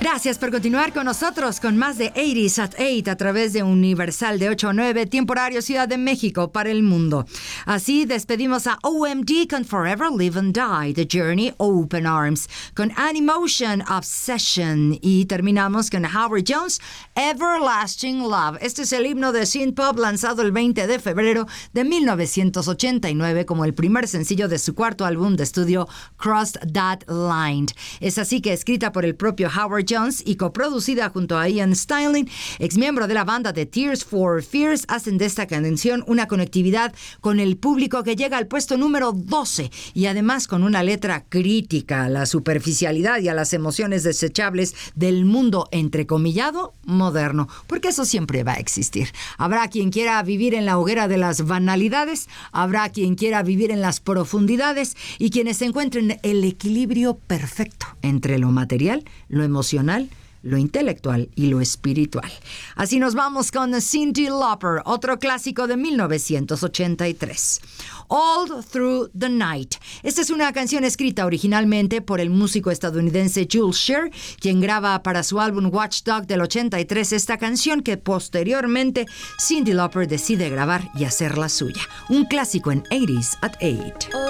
Gracias por continuar con nosotros con más de 80s at 8 a través de Universal de 8 a 9, tiempo horario Ciudad de México para el mundo. Así despedimos a OMD con Forever Live and Die, The Journey, Open Arms, con Animotion, Obsession, y terminamos con Howard Jones, Everlasting Love. Este es el himno de synth pop lanzado el 20 de febrero de 1989 como el primer sencillo de su cuarto álbum de estudio Crossed That Line. Es así que escrita por el propio Howard Jones y coproducida junto a Ian Steinling, exmiembro de la banda de Tears for Fears, hacen de esta canción una conectividad con el público que llega al puesto número 12 y además con una letra crítica a la superficialidad y a las emociones desechables del mundo entrecomillado moderno, porque eso siempre va a existir. Habrá quien quiera vivir en la hoguera de las banalidades, habrá quien quiera vivir en las profundidades y quienes encuentren el equilibrio perfecto entre lo material, lo emocional, lo intelectual y lo espiritual. Así nos vamos con Cyndi Lauper, otro clásico de 1983. All Through the Night. Esta es una canción escrita originalmente por el músico estadounidense Jules Shear, quien graba para su álbum Watchdog del 83 esta canción que posteriormente Cyndi Lauper decide grabar y hacerla suya. Un clásico en 80s at 8.